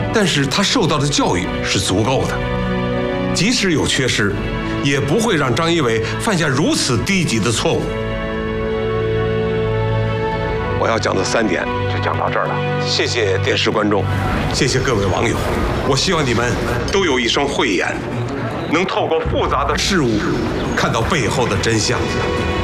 但是他受到的教育是足够的，即使有缺失，也不会让张一伟犯下如此低级的错误。我要讲的3点就讲到这儿了，谢谢电视观众，谢谢各位网友。我希望你们都有一双慧眼，能透过复杂的事物看到背后的真相。